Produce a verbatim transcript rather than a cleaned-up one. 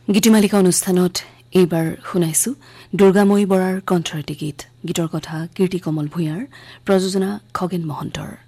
গীতিমালিকা অনুষ্ঠানত এইবাৰ শুনাইছো দুৰ্গাময়ী বৰাৰ কণ্ঠৰটি গীত গীতৰ কথা কীৰ্তি কমল ভূঞাৰ প্ৰযোজনা খগেন মহন্তৰ